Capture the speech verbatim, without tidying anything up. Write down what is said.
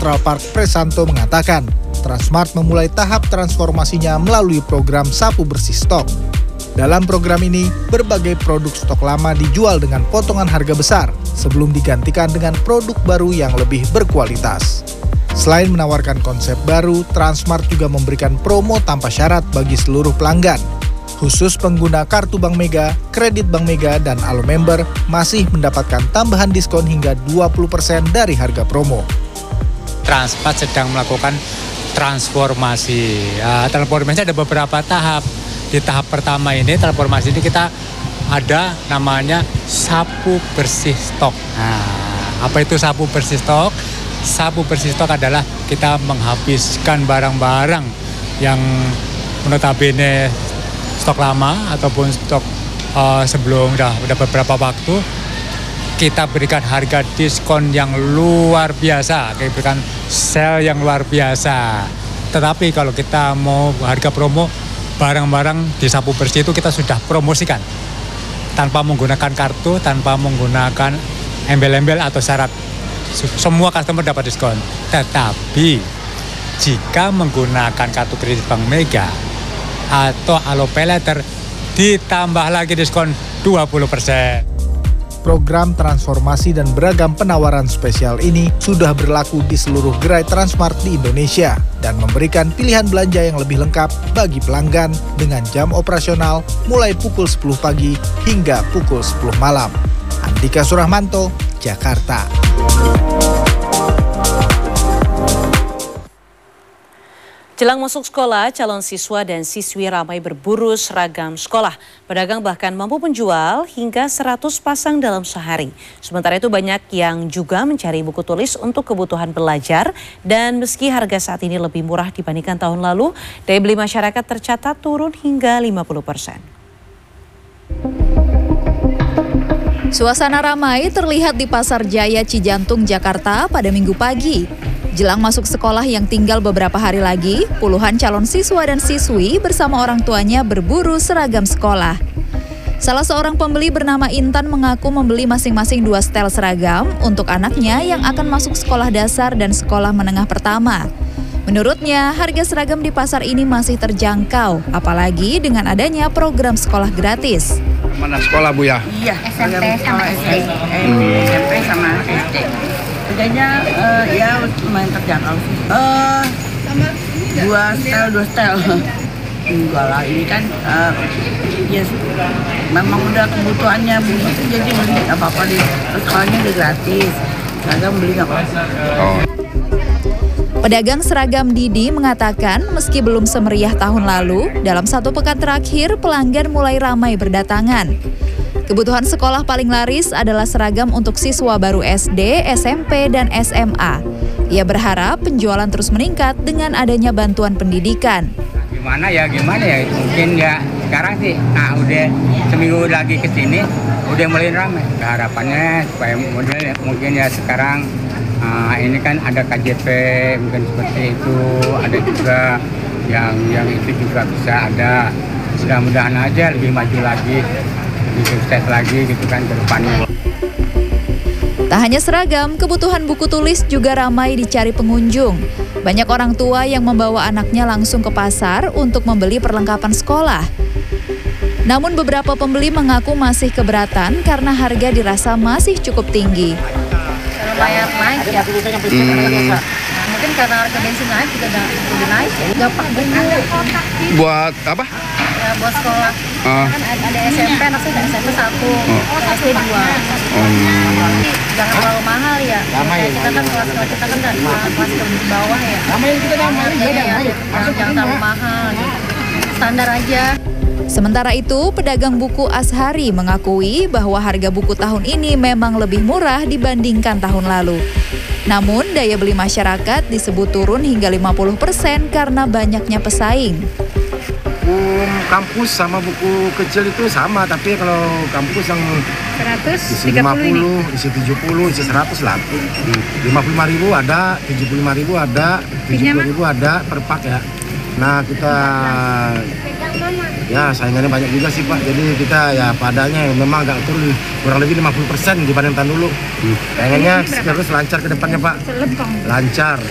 Central Park Presanto mengatakan, Transmart memulai tahap transformasinya melalui program sapu bersih stok. Dalam program ini, berbagai produk stok lama dijual dengan potongan harga besar sebelum digantikan dengan produk baru yang lebih berkualitas. Selain menawarkan konsep baru, Transmart juga memberikan promo tanpa syarat bagi seluruh pelanggan. Khusus pengguna kartu Bank Mega, kredit Bank Mega, dan Alo Member masih mendapatkan tambahan diskon hingga dua puluh persen dari harga promo. Transmart sedang melakukan transformasi. Ya, transformasi ada beberapa tahap. Di tahap pertama ini, transformasi ini kita ada namanya sapu bersih stok. Nah, apa itu sapu bersih stok? Sapu bersih stok adalah kita menghabiskan barang-barang yang notabene stok lama ataupun stok uh, sebelum udah, udah beberapa waktu. Kita berikan harga diskon yang luar biasa, kita berikan sale yang luar biasa. Tetapi kalau kita mau harga promo, barang-barang di sapu bersih itu kita sudah promosikan tanpa menggunakan kartu, tanpa menggunakan embel-embel atau syarat. Semua customer dapat diskon. Tetapi jika menggunakan kartu kredit Bank Mega atau Alo Pay Later, ditambah lagi diskon dua puluh persen. Program transformasi dan beragam penawaran spesial ini sudah berlaku di seluruh gerai Transmart di Indonesia dan memberikan pilihan belanja yang lebih lengkap bagi pelanggan dengan jam operasional mulai pukul sepuluh pagi hingga pukul sepuluh malam. Andika Surahmanto, Jakarta. Jelang masuk sekolah, calon siswa dan siswi ramai berburu seragam sekolah. Pedagang bahkan mampu menjual hingga seratus pasang dalam sehari. Sementara itu banyak yang juga mencari buku tulis untuk kebutuhan belajar. Dan meski harga saat ini lebih murah dibandingkan tahun lalu, daya beli masyarakat tercatat turun hingga lima puluh persen. Suasana ramai terlihat di Pasar Jaya Cijantung, Jakarta pada Minggu pagi. Jelang masuk sekolah yang tinggal beberapa hari lagi, puluhan calon siswa dan siswi bersama orang tuanya berburu seragam sekolah. Salah seorang pembeli bernama Intan mengaku membeli masing-masing dua setel seragam untuk anaknya yang akan masuk sekolah dasar dan sekolah menengah pertama. Menurutnya, harga seragam di pasar ini masih terjangkau, apalagi dengan adanya program sekolah gratis. Mana sekolah, Bu, ya? Iya, S M P sama S D. Hmm. S M P sama S D. Harganya uh, ya lumayan terjangkau. Uh, dua setel, dua setel. Enggak lah, ini kan uh, ya memang udah kebutuhannya begitu, jadi beli apa-apa di sekolahnya udah gratis. Seragam beli nggak apa-apa. Oh. Pedagang seragam Didi mengatakan meski belum semeriah tahun lalu, dalam satu pekan terakhir pelanggan mulai ramai berdatangan. Kebutuhan sekolah paling laris adalah seragam untuk siswa baru S D, S M P, dan S M A. Ia berharap penjualan terus meningkat dengan adanya bantuan pendidikan. Gimana ya, gimana ya, mungkin ya sekarang sih, nah udah seminggu lagi ke sini, udah mulai ramai. Harapannya supaya model mungkin ya sekarang, uh, ini kan ada K J P, mungkin seperti itu, ada juga yang yang itu juga bisa ada. Mudah-mudahan aja lebih maju lagi. Sukses lagi gitu kan ke depannya. Tak hanya seragam, kebutuhan buku tulis juga ramai dicari pengunjung. Banyak orang tua yang membawa anaknya langsung ke pasar untuk membeli perlengkapan sekolah. Namun beberapa pembeli mengaku masih keberatan karena harga dirasa masih cukup tinggi. Lumayan naik ya. Hmm. Mungkin karena harga bensin naik juga udah naik ya. Gampang bener. Buat apa? Ya, buat sekolah. Uh. Kan ada S M P, anak saya S M P satu, uh. S D dua. Um. Jangan terlalu mahal ya. Kayak kita kan kelas kita kan dari kelas ke bawah ya. Jadi ya, jangan terlalu mahal. Standar aja. Sementara itu, pedagang buku Ashari mengakui bahwa harga buku tahun ini memang lebih murah dibandingkan tahun lalu. Namun, daya beli masyarakat disebut turun hingga lima puluh persen karena banyaknya pesaing. Buku kampus sama buku kecil itu sama, tapi kalau kampus yang seratus, isi lima puluh, isi tujuh puluh, isi seratus lah. lima puluh lima ribu ada, tujuh puluh lima ribu ada, tujuh puluh ribu ada per pak ya. Nah, kita ya saingannya banyak juga sih Pak, jadi kita ya padanya memang agak turun kurang lebih lima puluh persen dibanding tahun dulu. Pengennya terus lancar ke depannya Pak, lancar.